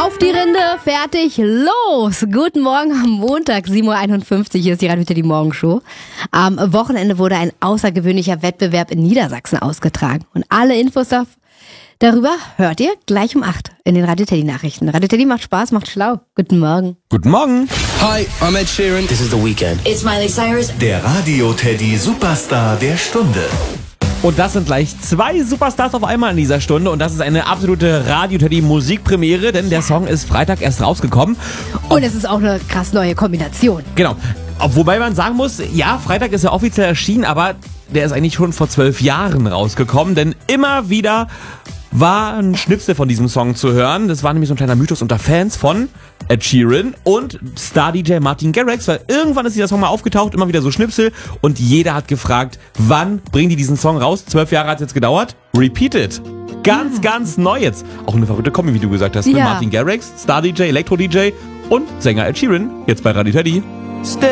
Auf die Rinde, fertig, los! Guten Morgen am Montag, 7.51 Uhr, hier ist die Radio Teddy Morgenshow. Am Wochenende wurde ein außergewöhnlicher Wettbewerb in Niedersachsen ausgetragen. Und alle Infos darüber hört ihr gleich um 8 in den Radio Teddy Nachrichten. Radio Teddy macht Spaß, macht schlau. Guten Morgen. Guten Morgen. Hi, I'm Ed Sheeran. This is The Weeknd. It's Miley Cyrus. Der Radio Teddy Superstar der Stunde. Und das sind gleich 2 Superstars auf einmal in dieser Stunde. Und das ist eine absolute Radio Teddy Musikpremiere, denn der Song ist Freitag erst rausgekommen. Und es ist auch eine krass neue Kombination. Genau. Wobei man sagen muss, ja, Freitag ist ja offiziell erschienen, aber der ist eigentlich schon vor 12 Jahren rausgekommen, denn immer wieder war ein Schnipsel von diesem Song zu hören. Das war nämlich so ein kleiner Mythos unter Fans von Ed Sheeran und Star-DJ Martin Garrix, weil irgendwann ist dieser Song mal aufgetaucht, immer wieder so Schnipsel und jeder hat gefragt, wann bringen die diesen Song raus? 12 Jahre hat es jetzt gedauert. Repeat it. Ganz neu jetzt. Auch eine verrückte Kombi, wie du gesagt hast. Ja. Mit Martin Garrix, Star-DJ, Elektro-DJ und Sänger Ed Sheeran. Jetzt bei Radio Teddy.